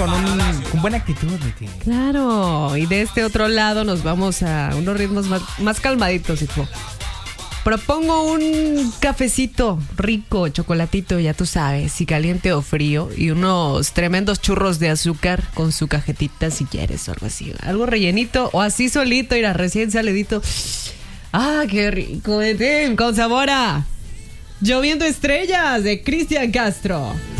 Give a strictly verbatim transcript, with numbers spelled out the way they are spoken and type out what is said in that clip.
con, un, con buena actitud, Betty. Claro, y de este otro lado nos vamos a unos ritmos más, más calmaditos, hijo. Propongo un cafecito rico, chocolatito, ya tú sabes, si caliente o frío, y unos tremendos churros de azúcar con su cajetita si quieres o algo así. Algo rellenito o así solito, irá recién salidito. ¡Ah, qué rico! Con sabor a Lloviendo Estrellas de Cristian Castro.